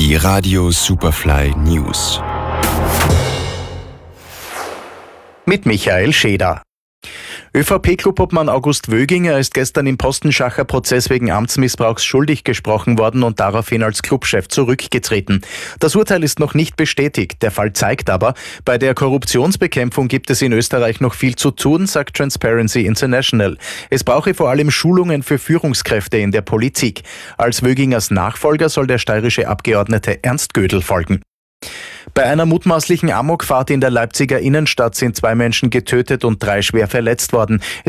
Die Radio Superfly News. Mit Michael Scheder. ÖVP-Clubobmann August Wöginger ist gestern im Postenschacher Prozess wegen Amtsmissbrauchs schuldig gesprochen worden und daraufhin als Clubchef zurückgetreten. Das Urteil ist noch nicht bestätigt. Der Fall zeigt aber, bei der Korruptionsbekämpfung gibt es in Österreich noch viel zu tun, sagt Transparency International. Es brauche vor allem Schulungen für Führungskräfte in der Politik. Als Wögingers Nachfolger soll der steirische Abgeordnete Ernst Gödel folgen. Bei einer mutmaßlichen Amokfahrt in der Leipziger Innenstadt sind 2 Menschen getötet und 3 schwer verletzt worden.